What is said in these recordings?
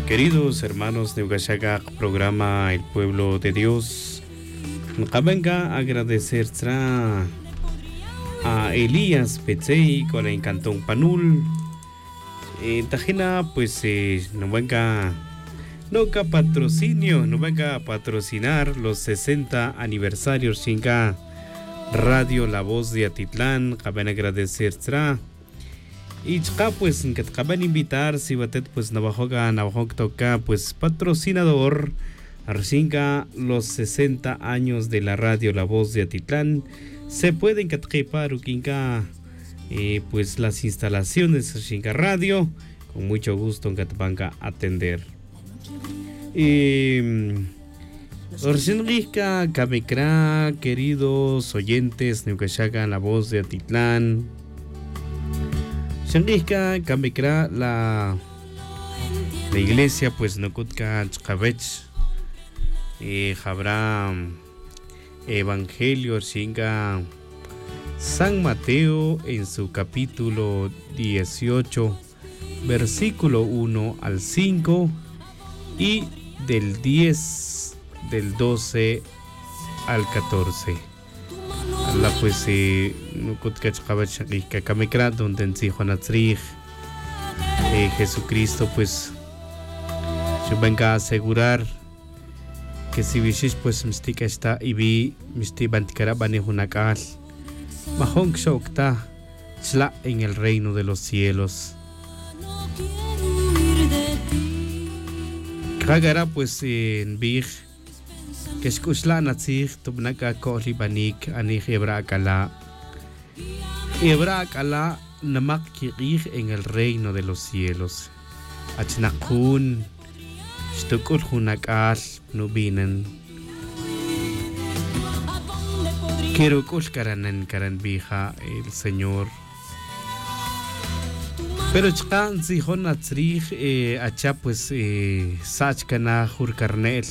Queridos hermanos de Ugashagak, programa El Pueblo de Dios, venga a agradecer a Elías Petzei con el Cantón Panul. Tajena, pues no venga a patrocinar los 60 aniversarios Shinga Radio La Voz de Atitlán. Caben agradecer y pues que acaban de invitar si batet pues navajoga toca pues patrocinador Arsinga los 60 años de la radio La Voz de Atitlán. Se pueden catquepar ukinka pues las instalaciones Arsinga Radio con mucho gusto en Catbanca atender. Orsinrica Kamekra, queridos oyentes Neukashaga La Voz de Atitlán. Shangiska Kamekra, la iglesia pues Nokutka Chkavech habrá Evangelio Shinga San Mateo en su capítulo 18 versículo 1 al 5 y del 12 al 14. La pues no que Kamekra donde en Sijonatzrich Jesucristo pues yo venga a asegurar que si visís pues mistika está y vi misti bantikara banehunakal mahong shokta chla en el reino de los cielos. Kagara pues en Big que escuchla natsig tubnaka kohli banik ani hebra kala namak kirij en el reino de los cielos achnakun stukul hunakal nubinan quiero kushkaranan karan bija el Señor. Pero chkan si honatsrij acha pues sachkana hurkarnel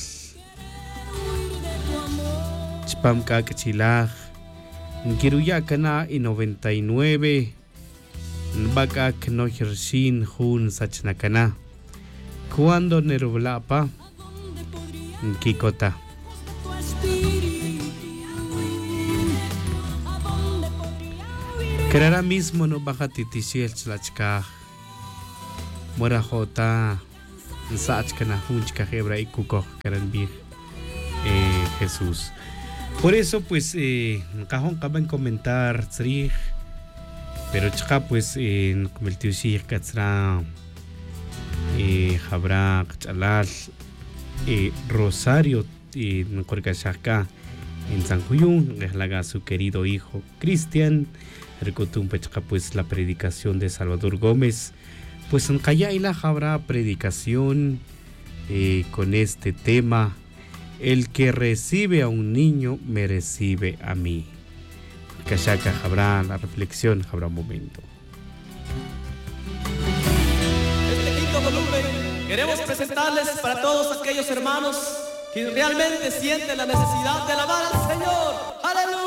Chpamka Kachilaj Nkiruyakana y 99 Nbakak no Hirshin Hun Sachnakana Cuando Nerublapa Nkikota Kerara mismo no baja titishel chlachka Morajota Sachkana Hunchka Hebra y Kuko Karanbir Jesús. Por eso pues cajón caben comentar tsrij pero chka pues en convertirse katsra habrá chalal Rosario en Corcachacá en San Juyún laga su querido hijo Cristian recotum pechka pues la predicación de Salvador Gómez pues en Cayaila habrá predicación con este tema. El que recibe a un niño me recibe a mí. Kashaka habrá la reflexión, habrá un momento. Este quinto volumen queremos presentarles para todos aquellos hermanos que realmente sienten la necesidad de alabar al Señor.